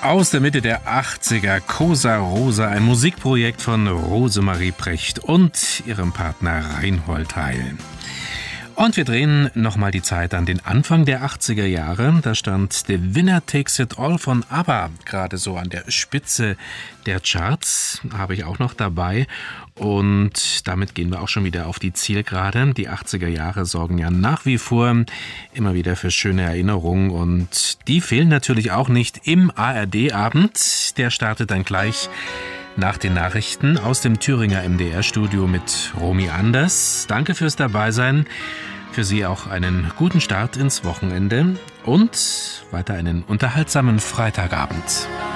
Aus der Mitte der 80er, Cosa Rosa, ein Musikprojekt von Rosemarie Precht und ihrem Partner Reinhold Heil. Und wir drehen nochmal die Zeit an den Anfang der 80er Jahre. Da stand The Winner Takes It All von ABBA gerade so an der Spitze der Charts. Habe ich auch noch dabei. Und damit gehen wir auch schon wieder auf die Zielgerade. Die 80er Jahre sorgen ja nach wie vor immer wieder für schöne Erinnerungen. Und die fehlen natürlich auch nicht im ARD-Abend. Der startet dann gleich nach den Nachrichten aus dem Thüringer MDR-Studio mit Romy Anders. Danke fürs Dabeisein. Für Sie auch einen guten Start ins Wochenende und weiter einen unterhaltsamen Freitagabend.